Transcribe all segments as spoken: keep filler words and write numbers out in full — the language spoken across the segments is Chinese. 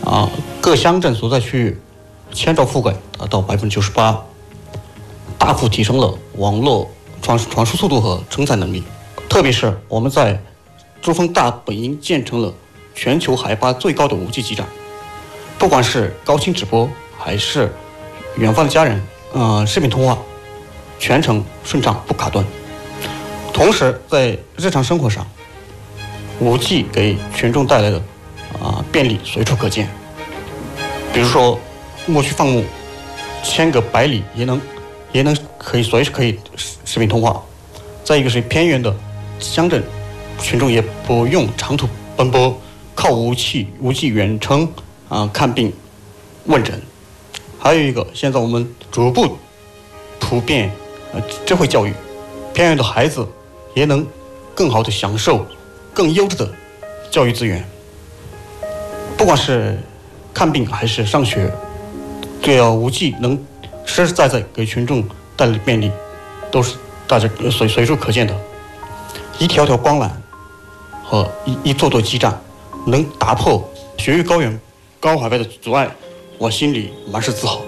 啊，各乡镇所在区域千兆覆盖达到百分之九十八，大幅提升了网络传传输速度和承载能力。特别是我们在珠峰大本营建成了全球海拔最高的 五 G 基站，不管是高清直播还是远方的家人呃视频通话，全程顺畅不卡顿。同时在日常生活上， 五 G 给群众带来的啊、呃、便利随处可见。比如说牧区放牧，千个百里也能也能可以随时可以视频通话。再一个是偏远的乡镇，群众也不用长途奔波，靠五 G 五 G 远程啊、呃、看病问诊。还有一个，现在我们逐步普遍呃智慧教育，偏远的孩子也能更好的享受更优质的教育资源。不管是看病还是上学，只要 五 G 能实实在在给群众带来便利，都是大家随随处可见的。一条条光缆和一一座座基站，能打破雪域高原高海拔的阻碍，我心里满是自豪。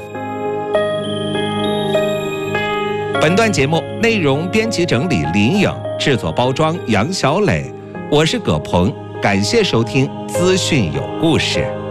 本段节目内容编辑整理林颖，制作包装杨小磊，我是葛鹏，感谢收听资讯有故事。